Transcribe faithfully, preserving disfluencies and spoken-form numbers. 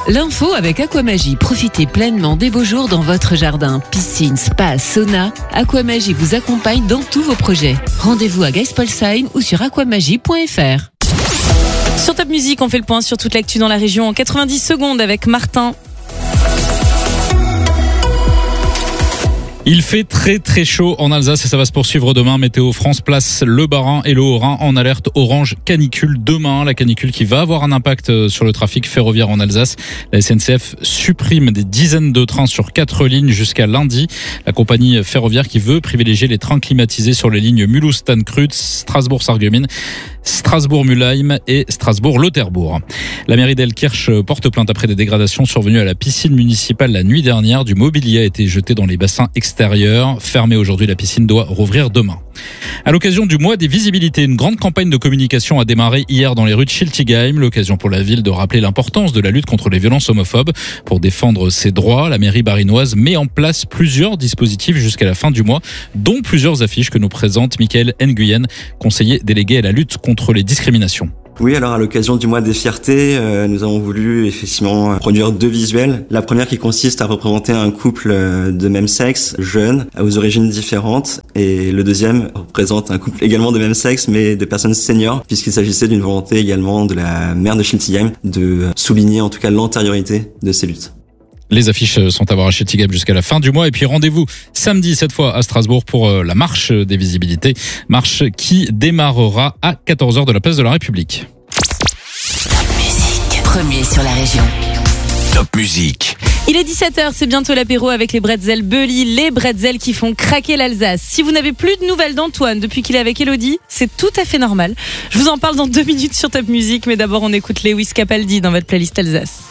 L'info avec Aquamagie. Profitez pleinement des beaux jours dans votre jardin. Piscine, spa, sauna. Aquamagie vous accompagne dans tous vos projets. Rendez-vous à Geispolsheim ou sur aquamagie point f r. Sur Top Music, on fait le point sur toute l'actu dans la région en quatre-vingt-dix secondes avec Martin. Il fait très très chaud en Alsace et ça va se poursuivre demain. Météo France place le Bas-Rhin et le Haut-Rhin en alerte orange canicule demain. La canicule qui va avoir un impact sur le trafic ferroviaire en Alsace. La S N C F supprime des dizaines de trains sur quatre lignes jusqu'à lundi. La compagnie ferroviaire qui veut privilégier les trains climatisés sur les lignes Mulhouse-Tannkreuth, Strasbourg-Sarreguemines, Strasbourg-Mulheim et Strasbourg-Lauterbourg. La mairie d'Elkirch porte plainte après des dégradations survenues à la piscine municipale la nuit dernière. Du mobilier a été jeté dans les bassins extérieurs. Fermée aujourd'hui, la piscine doit rouvrir demain. À l'occasion du mois des visibilités, une grande campagne de communication a démarré hier dans les rues de Schiltigheim. L'occasion pour la ville de rappeler l'importance de la lutte contre les violences homophobes. Pour défendre ses droits, la mairie barinoise met en place plusieurs dispositifs jusqu'à la fin du mois, dont plusieurs affiches que nous présente Michael Nguyen, conseiller délégué à la lutte contre les discriminations. Oui, alors à l'occasion du mois des fiertés, euh, nous avons voulu effectivement produire deux visuels. La première qui consiste à représenter un couple de même sexe, jeune, aux origines différentes. Et le deuxième représente un couple également de même sexe, mais de personnes seniors, puisqu'il s'agissait d'une volonté également de la maire de Schiltigheim de souligner en tout cas l'antériorité de ces luttes. Les affiches sont à voir à Schiltigheim jusqu'à la fin du mois. Et puis rendez-vous samedi, cette fois à Strasbourg, pour la marche des visibilités. Marche qui démarrera à quatorze heures de la place de la République. Top Music, premier sur la région. Top Music. Il est dix-sept heures, c'est bientôt l'apéro avec les bretzels Bully, les bretzels qui font craquer l'Alsace. Si vous n'avez plus de nouvelles d'Antoine depuis qu'il est avec Elodie, c'est tout à fait normal. Je vous en parle dans deux minutes sur Top Music, mais d'abord on écoute Lewis Capaldi dans votre playlist Alsace.